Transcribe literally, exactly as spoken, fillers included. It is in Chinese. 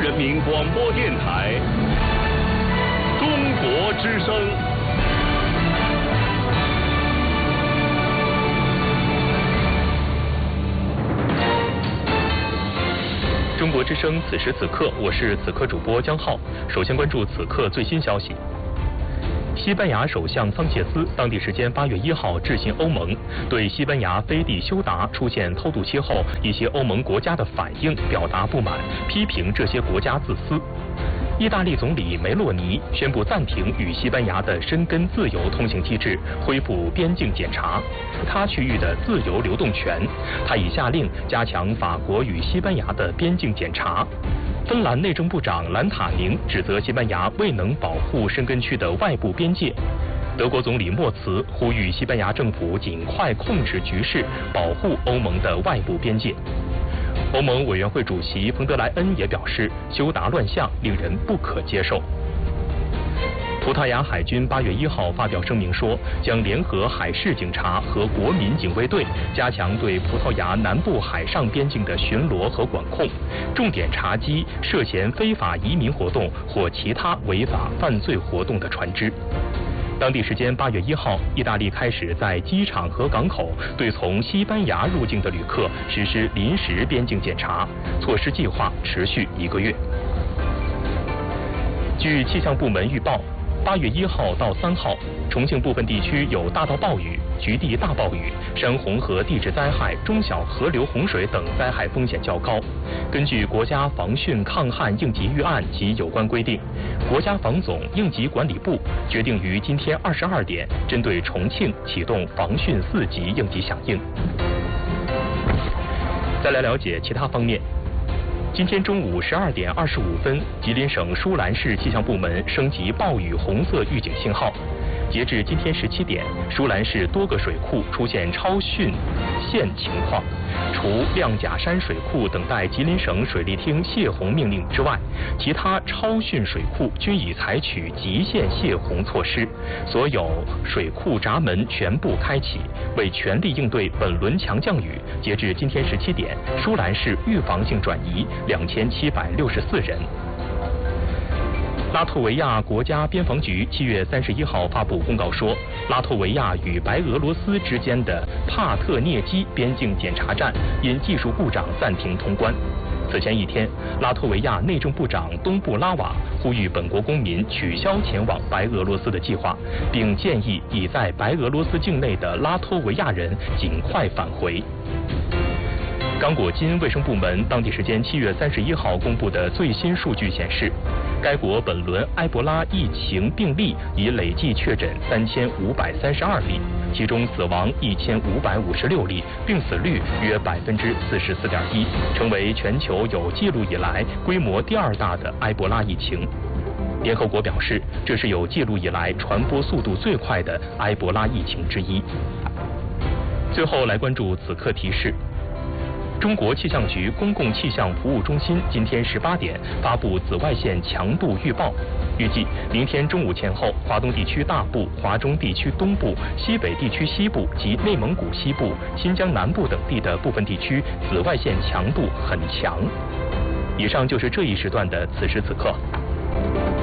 人民广播电台中国之声。 中国之声，此时此刻，我是此刻主播江浩。首先关注此刻最新消息。西班牙首相桑切斯当地时间八月一号致信欧盟，对西班牙飞地休达出现偷渡期后一些欧盟国家的反应表达不满，批评这些国家自私。意大利总理梅洛尼宣布暂停与西班牙的申根自由通行机制，恢复边境检查，他区域的自由流动权。他已下令加强法国与西班牙的边境检查。芬兰内政部长兰塔宁指责西班牙未能保护申根区的外部边界。德国总理默茨呼吁西班牙政府尽快控制局势，保护欧盟的外部边界。欧盟委员会主席冯德莱恩也表示，休达乱象令人不可接受。葡萄牙海军八月一号发表声明说，将联合海事警察和国民警卫队，加强对葡萄牙南部海上边境的巡逻和管控，重点查缉涉嫌非法移民活动或其他违法犯罪活动的船只。当地时间八月一号，意大利开始在机场和港口对从西班牙入境的旅客实施临时边境检查，措施计划持续一个月。据气象部门预报，八月一号到三号，重庆部分地区有大到暴雨、局地大暴雨、山洪和地质灾害、中小河流洪水等灾害风险较高。根据国家防汛抗旱应急预案及有关规定，国家防总应急管理部决定于今天二十二点针对重庆启动防汛四级应急响应。再来了解其他方面。今天中午十二点二十五分，吉林省舒兰市气象部门升级暴雨红色预警信号。截至今天十七点，舒兰市多个水库出现超汛线情况，除亮甲山水库等待吉林省水利厅泄洪命令之外，其他超汛水库均已采取极限泄洪措施，所有水库闸门全部开启，为全力应对本轮强降雨。截至今天十七点，舒兰市预防性转移两千七百六十四人。拉脱维亚国家边防局七月三十一号发布公告说，拉脱维亚与白俄罗斯之间的帕特涅基边境检查站因技术故障暂停通关。此前一天，拉脱维亚内政部长东布拉瓦呼吁本国公民取消前往白俄罗斯的计划，并建议已在白俄罗斯境内的拉脱维亚人尽快返回。刚果金卫生部门当地时间七月三十一号公布的最新数据显示，该国本轮埃博拉疫情病例已累计确诊三千五百三十二例，其中死亡一千五百五十六例，病死率约百分之四十四点一，成为全球有记录以来规模第二大的埃博拉疫情。联合国表示，这是有记录以来传播速度最快的埃博拉疫情之一。最后来关注此刻提示。中国气象局公共气象服务中心今天十八点发布紫外线强度预报，预计明天中午前后，华东地区大部、华中地区东部、西北地区西部及内蒙古西部、新疆南部等地的部分地区紫外线强度很强。以上就是这一时段的此时此刻。